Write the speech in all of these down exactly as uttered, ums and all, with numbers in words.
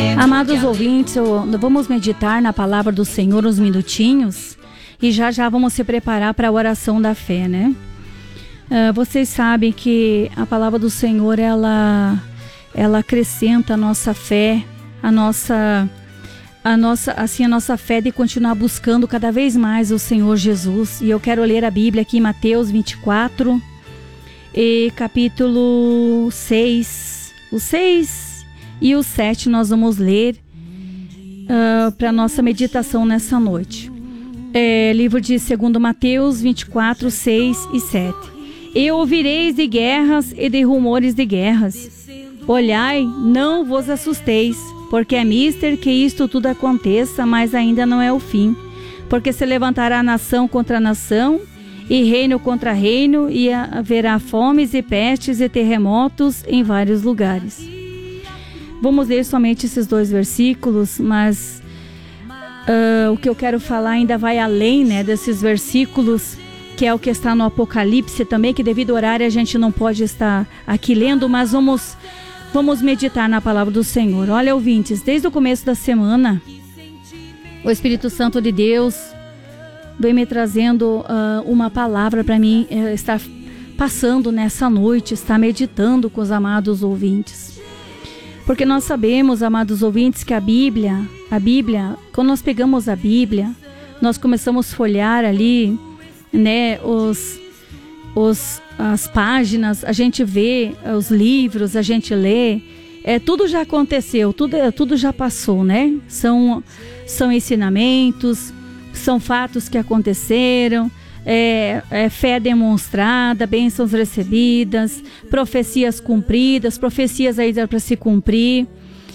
Amados ouvintes, vamos meditar na palavra do Senhor uns minutinhos e já já vamos se preparar para a oração da fé, né? Uh, vocês sabem que a palavra do Senhor, ela, ela acrescenta a nossa fé, a nossa, a nossa, assim, a nossa fé de continuar buscando cada vez mais o Senhor Jesus. E eu quero ler a Bíblia aqui em Mateus vinte e quatro, e capítulo seis, o seis e o sete nós vamos ler uh, para a nossa meditação nessa noite. É, livro de segundo Mateus vinte e quatro, seis e sete. E ouvireis de guerras e de rumores de guerras. Olhai, não vos assusteis, porque é mister que isto tudo aconteça, mas ainda não é o fim. Porque se levantará nação contra nação, e reino contra reino, e haverá fomes e pestes e terremotos em vários lugares. Vamos ler somente esses dois versículos, mas uh, o que eu quero falar ainda vai além, né, desses versículos, que é o que está no Apocalipse também, que devido ao horário a gente não pode estar aqui lendo, mas vamos, vamos meditar na palavra do Senhor. Olha, ouvintes, desde o começo da semana, o Espírito Santo de Deus vem me trazendo uh, uma palavra para mim uh, estar passando nessa noite, estar meditando com os amados ouvintes. Porque nós sabemos, amados ouvintes, que a Bíblia, a Bíblia, quando nós pegamos a Bíblia, nós começamos a folhear ali, né, os, os, as páginas, a gente vê os livros, a gente lê, é, tudo já aconteceu, tudo, tudo já passou, né? São, são ensinamentos, são fatos que aconteceram, é, é fé demonstrada, bênçãos recebidas, profecias cumpridas, profecias ainda para se cumprir.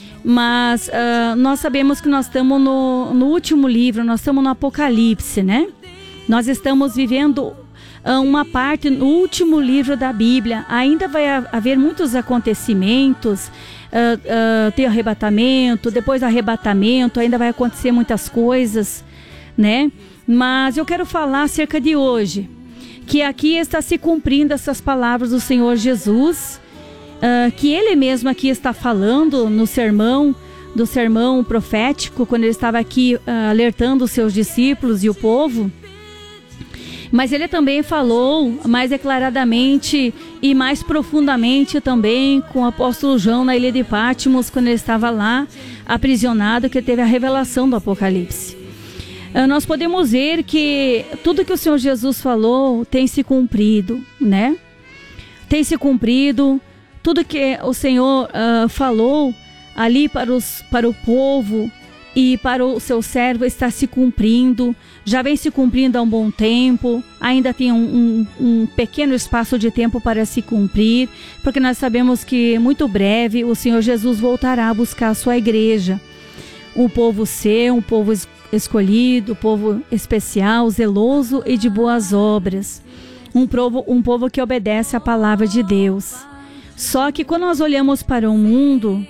Mas uh, nós sabemos que nós estamos no, no último livro, nós estamos no Apocalipse, né? Nós estamos vivendo uh, uma parte no último livro da Bíblia. Ainda vai haver muitos acontecimentos, uh, uh, tem arrebatamento, depois do arrebatamento ainda vai acontecer muitas coisas, né? Mas eu quero falar acerca de hoje, que aqui está se cumprindo essas palavras do Senhor Jesus, uh, que Ele mesmo aqui está falando no sermão, do sermão profético, quando Ele estava aqui uh, alertando os seus discípulos e o povo. Mas Ele também falou mais declaradamente e mais profundamente também com o apóstolo João na ilha de Patmos, quando ele estava lá aprisionado, que teve a revelação do Apocalipse. Uh, nós podemos ver que tudo que o Senhor Jesus falou tem se cumprido, né? Tem se cumprido, tudo que o Senhor uh, falou ali para, os, para o povo e para o seu servo está se cumprindo, já vem se cumprindo há um bom tempo, ainda tem um, um, um pequeno espaço de tempo para se cumprir, porque nós sabemos que muito breve o Senhor Jesus voltará a buscar a sua igreja, um povo seu, um povo escolhido, um povo especial, zeloso e de boas obras, um povo, um povo que obedece à palavra de Deus. Só que quando nós olhamos para o mundo,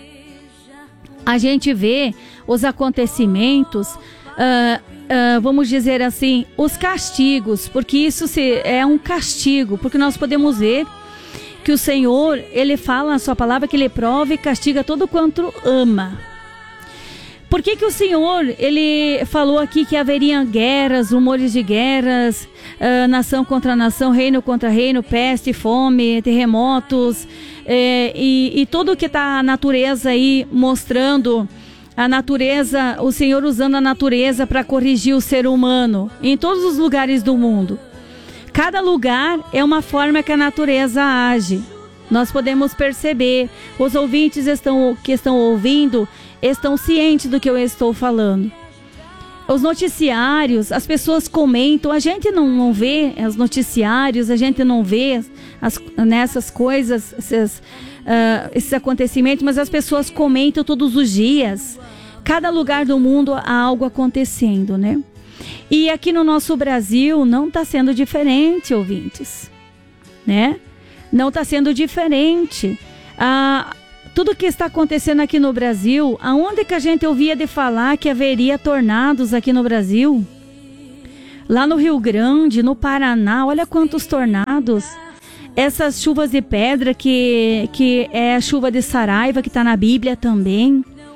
a gente vê os acontecimentos, uh, uh, vamos dizer assim, os castigos, porque isso se, é um castigo, porque nós podemos ver que o Senhor, Ele fala na sua palavra que Ele prova e castiga todo quanto ama. Por que que o Senhor, Ele falou aqui que haveria guerras, rumores de guerras, uh, nação contra nação, reino contra reino, peste, fome, terremotos, é, e, e tudo que está a natureza aí mostrando, a natureza, o Senhor usando a natureza para corrigir o ser humano em todos os lugares do mundo. Cada lugar é uma forma que a natureza age. Nós podemos perceber, os ouvintes estão, que estão ouvindo estão cientes do que eu estou falando. Os noticiários, as pessoas comentam, a gente não, não vê os noticiários, a gente não vê as, nessas coisas, esses, uh, esses acontecimentos, mas as pessoas comentam todos os dias. Cada lugar do mundo há algo acontecendo, né? E aqui no nosso Brasil não está sendo diferente, ouvintes, né? Não está sendo diferente. Ah, tudo que está acontecendo aqui no Brasil, aonde que a gente ouvia de falar que haveria tornados aqui no Brasil? Lá no Rio Grande, no Paraná, olha quantos tornados. Essas chuvas de pedra que, que é a chuva de Saraiva, que está na Bíblia também.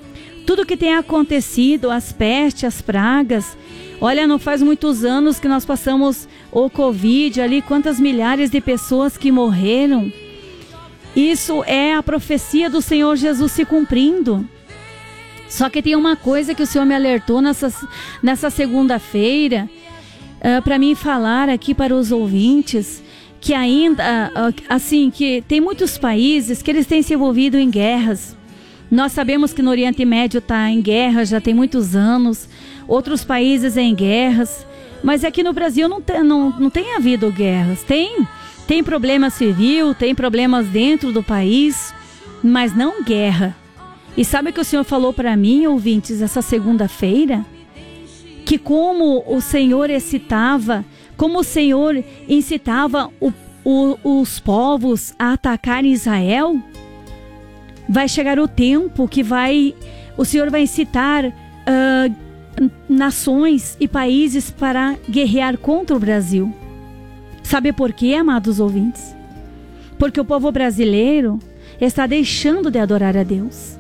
tudo que tem acontecido, as pestes, as pragas. Olha, não faz muitos anos que nós passamos o Covid ali, quantas milhares de pessoas que morreram. Isso é a profecia do Senhor Jesus se cumprindo. Só que tem uma coisa que o Senhor me alertou nessa, nessa segunda-feira, uh, para mim falar aqui para os ouvintes, que ainda, uh, assim, que tem muitos países que eles têm se envolvido em guerras. Nós sabemos que no Oriente Médio está em guerra, já tem muitos anos, outros países em guerras, mas aqui no Brasil não tem, não, não tem havido guerras. Tem, tem problema civil, tem problemas dentro do país, mas não guerra. E sabe o que o Senhor falou para mim, ouvintes, essa segunda-feira? Que como o Senhor excitava, como o Senhor incitava o, o, os povos a atacar Israel, vai chegar o tempo que vai, o Senhor vai incitar uh, nações e países para guerrear contra o Brasil. Sabe por quê, amados ouvintes? Porque o povo brasileiro está deixando de adorar a Deus.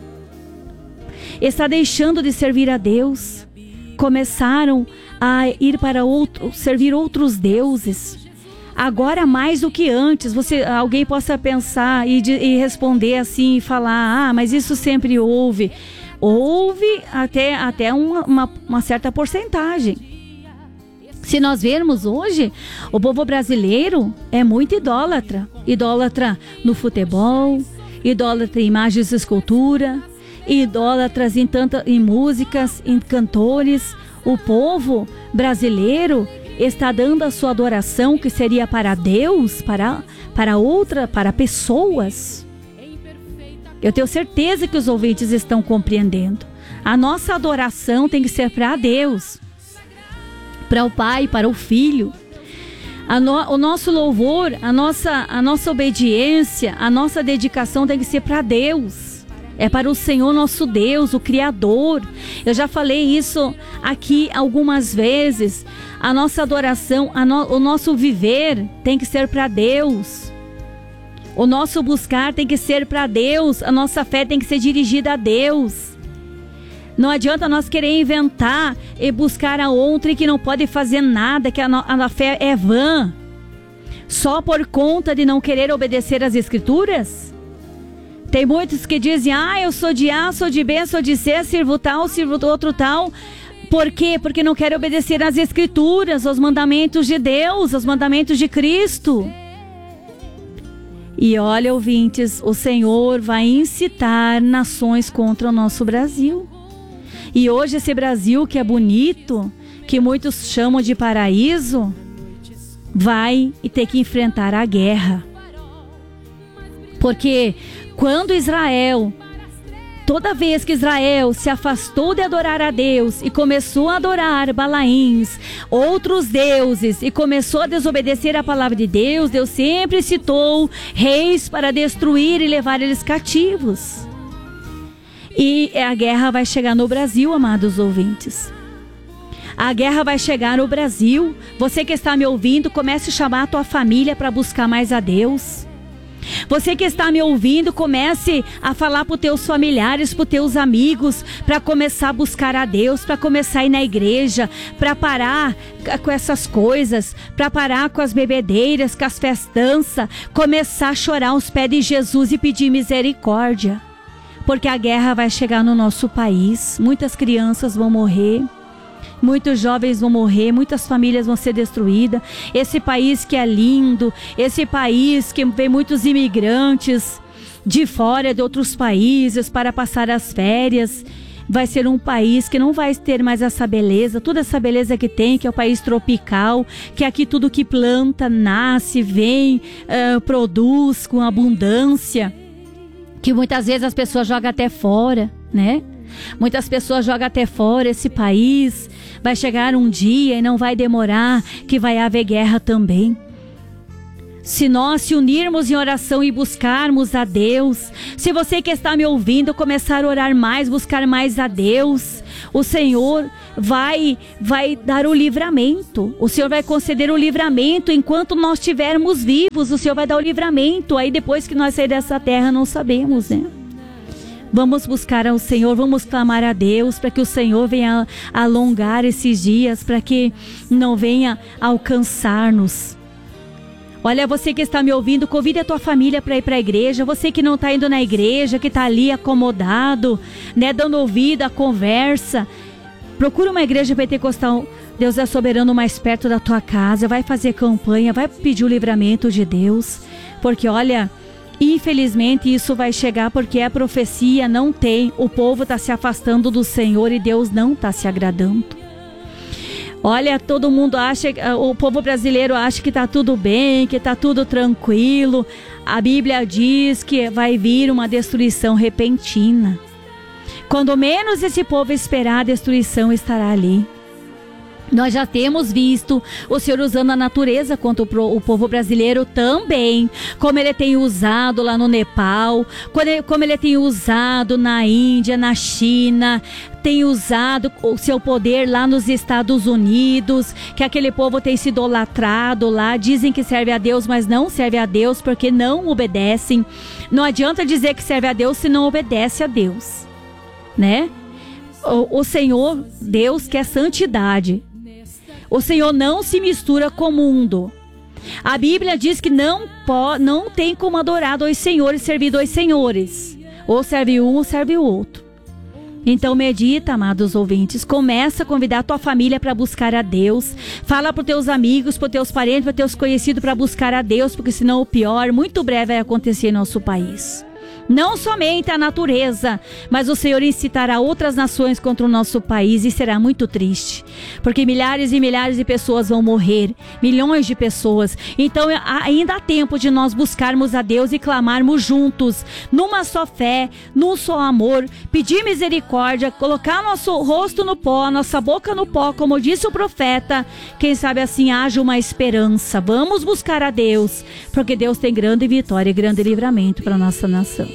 Está deixando de servir a Deus. Começaram a ir para outro, servir outros deuses. Agora mais do que antes. Você, alguém possa pensar e, de, e responder assim e falar: ah, mas isso sempre houve. Houve até, até uma, uma, uma certa porcentagem. Se nós vermos hoje, o povo brasileiro é muito idólatra. Idólatra no futebol, idólatra em imagens de escultura, idólatras em, tanta, em músicas, em cantores. O povo brasileiro está dando a sua adoração, que seria para Deus, para, para outra, para pessoas. Eu tenho certeza que os ouvintes estão compreendendo. A nossa adoração tem que ser para Deus, para o Pai, para o Filho. A no, o nosso louvor, a nossa, a nossa obediência, a nossa dedicação tem que ser para Deus. É para o Senhor nosso Deus, o Criador. Eu já falei isso aqui algumas vezes. A nossa adoração, a no, o nosso viver tem que ser para Deus. O nosso buscar tem que ser para Deus. A nossa fé tem que ser dirigida a Deus. Não adianta nós querer inventar e buscar a outra que não pode fazer nada, que a, no, a fé é vã. Só por conta de não querer obedecer às Escrituras? Tem muitos que dizem: ah, eu sou de A, sou de B, sou de C, sirvo tal, sirvo outro tal. Por quê? Porque não querem obedecer às Escrituras, aos mandamentos de Deus, aos mandamentos de Cristo. E olha, ouvintes, o Senhor vai incitar nações contra o nosso Brasil. E hoje esse Brasil que é bonito, que muitos chamam de paraíso, vai ter que enfrentar a guerra. Porque quando Israel, toda vez que Israel se afastou de adorar a Deus e começou a adorar Balaíns, outros deuses, e começou a desobedecer a palavra de Deus, Deus sempre citou reis para destruir e levar eles cativos. E a guerra vai chegar no Brasil, amados ouvintes. A guerra vai chegar no Brasil. Você que está me ouvindo, comece a chamar a tua família para buscar mais a Deus. Você que está me ouvindo, comece a falar para os teus familiares, para os teus amigos, para começar a buscar a Deus, para começar a ir na igreja, para parar com essas coisas, para parar com as bebedeiras, com as festanças, começar a chorar aos pés de Jesus e pedir misericórdia. Porque a guerra vai chegar no nosso país, muitas crianças vão morrer. Muitos jovens vão morrer, muitas famílias vão ser destruídas. Esse país que é lindo, esse país que vem muitos imigrantes de fora de outros países para passar as férias, vai ser um país que não vai ter mais essa beleza, toda essa beleza que tem, que é o país tropical, que aqui tudo que planta, nasce, vem, uh, produz com abundância, que muitas vezes as pessoas jogam até fora, né? Muitas pessoas jogam até fora esse país. Vai chegar um dia, e não vai demorar, que vai haver guerra também. Se nós se unirmos em oração e buscarmos a Deus, se você que está me ouvindo começar a orar mais, buscar mais a Deus, o Senhor vai, vai dar o livramento. O Senhor vai conceder o livramento enquanto nós estivermos vivos. O Senhor vai dar o livramento. Aí depois que nós sairmos dessa terra, não sabemos, né? Vamos buscar ao Senhor, vamos clamar a Deus para que o Senhor venha alongar esses dias, para que não venha alcançar-nos. Olha, você que está me ouvindo, convide a tua família para ir para a igreja. Você que não está indo na igreja, que está ali acomodado, né, dando ouvido à conversa, procura uma igreja pentecostal. Deus é soberano mais perto da tua casa. Vai fazer campanha, vai pedir o livramento de Deus. Porque olha, infelizmente isso vai chegar porque a profecia não tem. O povo está se afastando do Senhor e Deus não está se agradando. Olha, todo mundo acha, o povo brasileiro acha que está tudo bem, que está tudo tranquilo. A Bíblia diz que vai vir uma destruição repentina. Quando menos esse povo esperar, a destruição estará ali. Nós já temos visto o Senhor usando a natureza contra o povo brasileiro também, como Ele tem usado lá no Nepal, como Ele tem usado na Índia, na China, tem usado o seu poder lá nos Estados Unidos, que aquele povo tem se idolatrado lá, dizem que serve a Deus, mas não serve a Deus porque não obedecem. Não adianta dizer que serve a Deus se não obedece a Deus, né? O, o Senhor, Deus, quer santidade. O Senhor não se mistura com o mundo. A Bíblia diz que não, pode, não tem como adorar dois senhores, servir dois senhores. Ou serve um ou serve o outro. Então medita, amados ouvintes. Começa a convidar a tua família para buscar a Deus. Fala para os teus amigos, para os teus parentes, para os teus conhecidos para buscar a Deus. Porque senão o pior, muito breve, vai acontecer em nosso país. Não somente a natureza, mas o Senhor incitará outras nações contra o nosso país e será muito triste, porque milhares e milhares de pessoas vão morrer, milhões de pessoas. Então ainda há tempo de nós buscarmos a Deus e clamarmos juntos, numa só fé, num só amor, pedir misericórdia, colocar nosso rosto no pó, nossa boca no pó, como disse o profeta. Quem sabe assim haja uma esperança. Vamos buscar a Deus, porque Deus tem grande vitória e grande livramento para a nossa nação.